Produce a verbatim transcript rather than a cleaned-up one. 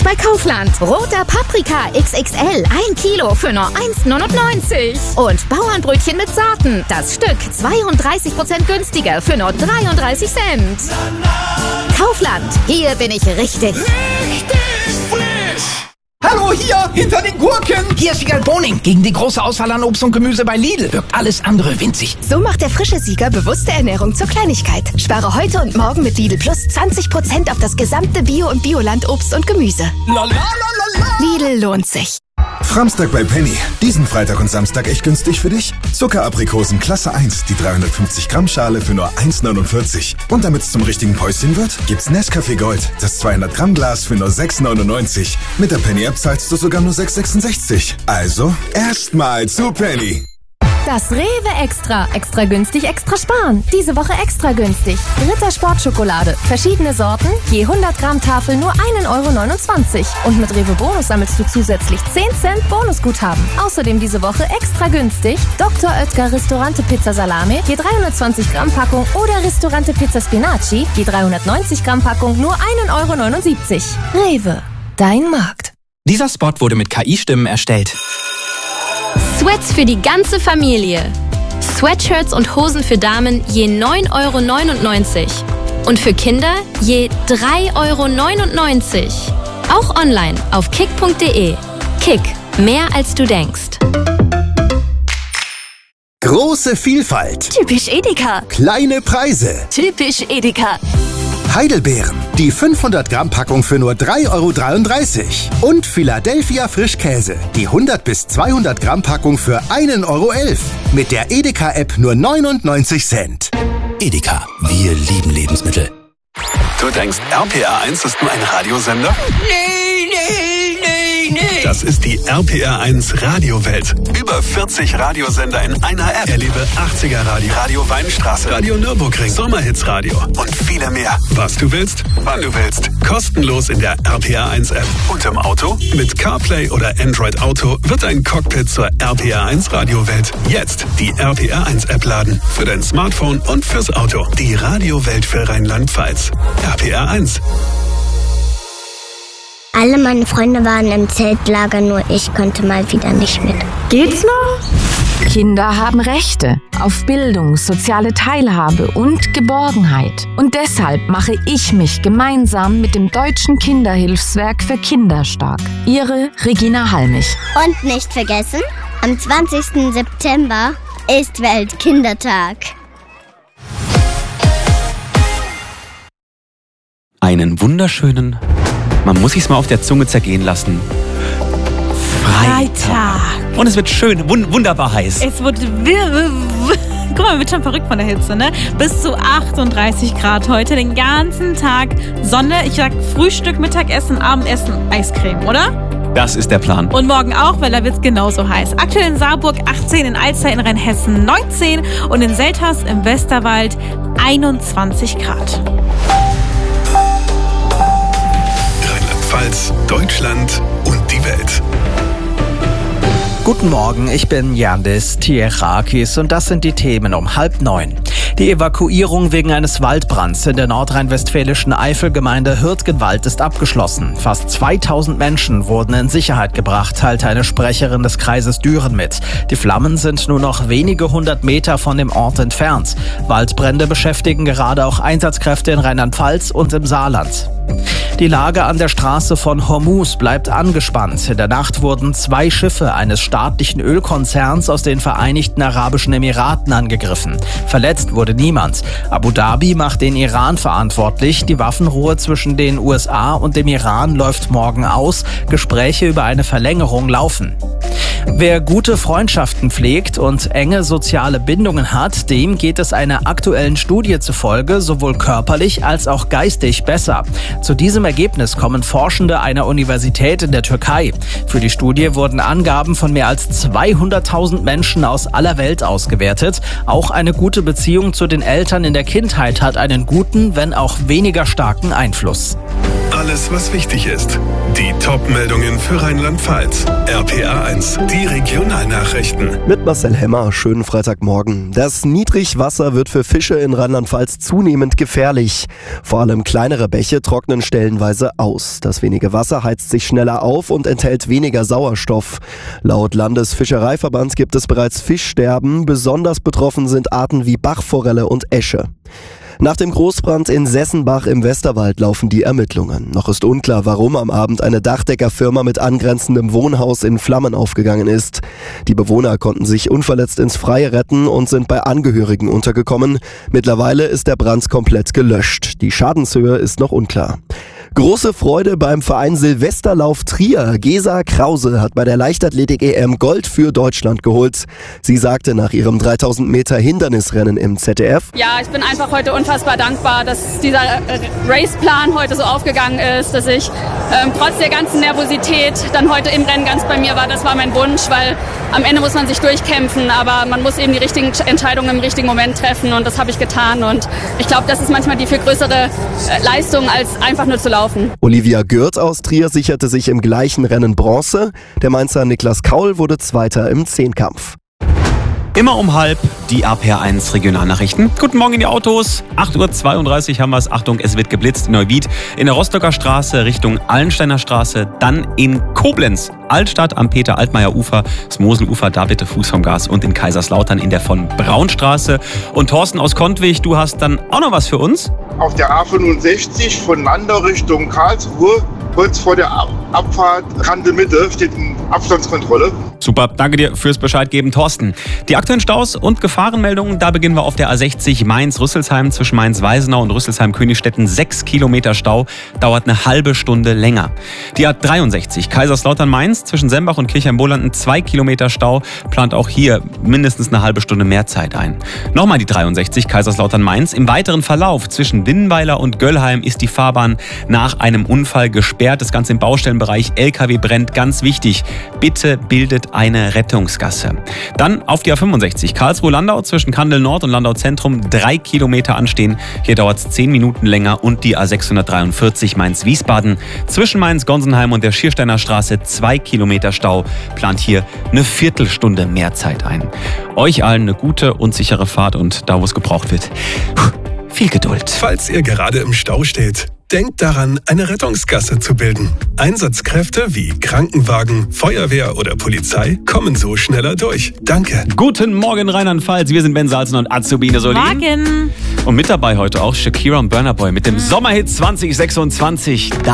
bei Kaufland. Roter Paprika X X L, ein Kilo für nur eins neunundneunzig. Und Bauernbrötchen mit Sorten, das Stück zweiunddreißig Prozent günstiger für nur dreiunddreißig Cent. Kaufland, hier bin ich richtig. Richtig frisch! Hallo, hier, hinter den Gurken! Hier ist Wiegald Boning. Gegen die große Auswahl an Obst und Gemüse bei Lidl wirkt alles andere winzig. So macht der frische Sieger bewusste Ernährung zur Kleinigkeit. Spare heute und morgen mit Lidl Plus zwanzig Prozent auf das gesamte Bio- und Bioland-Obst und Gemüse. La, la, la, la. Lidl lohnt sich. Framstag bei Penny. Diesen Freitag und Samstag echt günstig für dich. Zuckeraprikosen Klasse eins, die dreihundertfünfzig Gramm Schale für nur eins neunundvierzig. Und damit es zum richtigen Päuschen wird, gibt's Nescafé Gold, das zweihundert Gramm Glas für nur sechs neunundneunzig. Mit der Penny-App zahlst du sogar nur sechs sechsundsechzig. Also, erstmal zu Penny. Das Rewe Extra. Extra günstig, extra sparen. Diese Woche extra günstig. Ritter Sportschokolade. Verschiedene Sorten. Je hundert Gramm Tafel nur ein Euro neunundzwanzig. Und mit Rewe Bonus sammelst du zusätzlich zehn Cent Bonusguthaben. Außerdem diese Woche extra günstig. Doktor Oetker Ristorante Pizza Salame. Je dreihundertzwanzig Gramm Packung. Oder Ristorante Pizza Spinaci. Je dreihundertneunzig Gramm Packung nur ein Euro neunundsiebzig. Rewe. Dein Markt. Dieser Spot wurde mit K I-Stimmen erstellt. Sweats für die ganze Familie. Sweatshirts und Hosen für Damen je neun Euro neunundneunzig. Und für Kinder je drei Euro neunundneunzig. Auch online auf kick punkt de. Kick, mehr als du denkst. Große Vielfalt. Typisch Edeka. Kleine Preise. Typisch Edeka. Heidelbeeren. Die fünfhundert Gramm Packung für nur drei Euro dreiunddreißig. Und Philadelphia Frischkäse. Die hundert bis zweihundert Gramm Packung für ein Euro elf. Mit der Edeka-App nur neunundneunzig Cent. Edeka. Wir lieben Lebensmittel. Du denkst, R P R eins ist nur ein Radiosender? Nee, nee, nee, nee. Das ist die R P R eins Radiowelt. Über vierzig Radiosender in einer App. Erlebe achtziger Radio, Radio Weinstraße, Radio Nürburgring, Sommerhitsradio und viele mehr. Was du willst, wann du willst. Kostenlos in der R P R eins App. Und im Auto? Mit CarPlay oder Android Auto wird dein Cockpit zur R P R eins Radiowelt. Jetzt die R P R eins App laden. Für dein Smartphone und fürs Auto. Die Radiowelt für Rheinland-Pfalz. R P R eins. Alle meine Freunde waren im Zeltlager, nur ich konnte mal wieder nicht mit. Geht's noch? Kinder haben Rechte auf Bildung, soziale Teilhabe und Geborgenheit. Und deshalb mache ich mich gemeinsam mit dem Deutschen Kinderhilfswerk für Kinder stark. Ihre Regina Halmich. Und nicht vergessen, am zwanzigsten September ist Weltkindertag. Einen wunderschönen, man muss sich's mal auf der Zunge zergehen lassen, Freitag. Freitag. Und es wird schön, wund- wunderbar heiß. Es wird, guck mal, man wird schon verrückt von der Hitze, ne? Bis zu achtunddreißig Grad heute, den ganzen Tag Sonne. Ich sag Frühstück, Mittagessen, Abendessen, Eiscreme, oder? Das ist der Plan. Und morgen auch, weil da wird's genauso heiß. Aktuell in Saarburg achtzehn, in Alzey in Rheinhessen neunzehn und in Selters im Westerwald einundzwanzig Grad. Rheinland-Pfalz, Deutschland und die Welt. Guten Morgen, ich bin Yandis Tierakis und das sind die Themen um halb neun. Die Evakuierung wegen eines Waldbrands in der nordrhein-westfälischen Eifelgemeinde Hürtgenwald ist abgeschlossen. Fast zweitausend Menschen wurden in Sicherheit gebracht, teilte eine Sprecherin des Kreises Düren mit. Die Flammen sind nur noch wenige hundert Meter von dem Ort entfernt. Waldbrände beschäftigen gerade auch Einsatzkräfte in Rheinland-Pfalz und im Saarland. Die Lage an der Straße von Hormuz bleibt angespannt. In der Nacht wurden zwei Schiffe eines staatlichen Ölkonzerns aus den Vereinigten Arabischen Emiraten angegriffen. Verletzt wurde niemand. Abu Dhabi macht den Iran verantwortlich. Die Waffenruhe zwischen den U S A und dem Iran läuft morgen aus. Gespräche über eine Verlängerung laufen. Wer gute Freundschaften pflegt und enge soziale Bindungen hat, dem geht es einer aktuellen Studie zufolge sowohl körperlich als auch geistig besser. Zu diesem Ergebnis kommen Forschende einer Universität in der Türkei. Für die Studie wurden Angaben von mehr als zweihunderttausend Menschen aus aller Welt ausgewertet. Auch eine gute Beziehung zu den Eltern in der Kindheit hat einen guten, wenn auch weniger starken Einfluss. Alles, was wichtig ist. Die Top-Meldungen für Rheinland-Pfalz. R P A eins, die Regionalnachrichten. Mit Marcel Hemmer, schönen Freitagmorgen. Das Niedrigwasser wird für Fische in Rheinland-Pfalz zunehmend gefährlich. Vor allem kleinere Bäche trocknen stellenweise aus. Das wenige Wasser heizt sich schneller auf und enthält weniger Sauerstoff. Laut Landesfischereiverband gibt es bereits Fischsterben. Besonders betroffen sind Arten wie Bachforelle und Esche. Nach dem Großbrand in Sessenbach im Westerwald laufen die Ermittlungen. Noch ist unklar, warum am Abend eine Dachdeckerfirma mit angrenzendem Wohnhaus in Flammen aufgegangen ist. Die Bewohner konnten sich unverletzt ins Freie retten und sind bei Angehörigen untergekommen. Mittlerweile ist der Brand komplett gelöscht. Die Schadenshöhe ist noch unklar. Große Freude beim Verein Silvesterlauf Trier. Gesa Krause hat bei der Leichtathletik-E M Gold für Deutschland geholt. Sie sagte nach ihrem dreitausend Meter Hindernisrennen im Z D F: Ja, ich bin einfach heute unfassbar dankbar, dass dieser Raceplan heute so aufgegangen ist, dass ich ähm, trotz der ganzen Nervosität dann heute im Rennen ganz bei mir war. Das war mein Wunsch, weil am Ende muss man sich durchkämpfen, aber man muss eben die richtigen Entscheidungen im richtigen Moment treffen und das habe ich getan und ich glaube, das ist manchmal die viel größere äh, Leistung, als einfach nur zu laufen. Olivia Gürt aus Trier sicherte sich im gleichen Rennen Bronze. Der Mainzer Niklas Kaul wurde Zweiter im Zehnkampf. Immer um halb die R P A eins Regionalnachrichten. Guten Morgen in die Autos. acht Uhr zweiunddreißig haben wir es. Achtung, es wird geblitzt in Neuwied, in der Rostocker Straße Richtung Allensteiner Straße, dann in Koblenz, Altstadt am Peter-Altmaier-Ufer, das Moselufer, da bitte Fuß vom Gas und in Kaiserslautern in der von Braunstraße. Und Thorsten aus Kontwig, du hast dann auch noch was für uns? Auf der A fünfundsechzig von Landau Richtung Karlsruhe, kurz vor der Abfahrt Rande Mitte, steht eine Abstandskontrolle. Super, danke dir fürs Bescheid geben, Thorsten. Die aktuellen Staus und Gefahrenmeldungen, da beginnen wir auf der A sechzig Mainz-Rüsselsheim zwischen Mainz-Weisenau und Rüsselsheim-Königstetten. Sechs Kilometer Stau, dauert eine halbe Stunde länger. Die A dreiundsechzig Kaiserslautern-Mainz zwischen Sembach und Kirchheim-Bolanden. Zwei Kilometer Stau, plant auch hier mindestens eine halbe Stunde mehr Zeit ein. Nochmal die dreiundsechzig Kaiserslautern-Mainz. Im weiteren Verlauf zwischen Winnweiler und Göllheim ist die Fahrbahn nach einem Unfall gesperrt. Das Ganze im Baustellenbereich, L K W brennt, ganz wichtig. Bitte bildet eine Rettungsgasse. Dann auf die A fünfundsechzig Karlsruhe-Landau zwischen Kandel Nord und Landau Zentrum. Drei Kilometer anstehen. Hier dauert es zehn Minuten länger. Und die A sechshundertdreiundvierzig Mainz-Wiesbaden zwischen Mainz-Gonsenheim und der Schiersteiner Straße. Zwei Kilometer Stau, plant hier eine Viertelstunde mehr Zeit ein. Euch allen eine gute und sichere Fahrt und da, wo es gebraucht wird, viel Geduld. Falls ihr gerade im Stau steht, denkt daran, eine Rettungsgasse zu bilden. Einsatzkräfte wie Krankenwagen, Feuerwehr oder Polizei kommen so schneller durch. Danke. Guten Morgen Rheinland-Pfalz, wir sind Ben Salzen und Azubine Solin. Morgen. Und mit dabei heute auch Shakira und Burna Boy mit dem Sommerhit zwanzig sechsundzwanzig. Da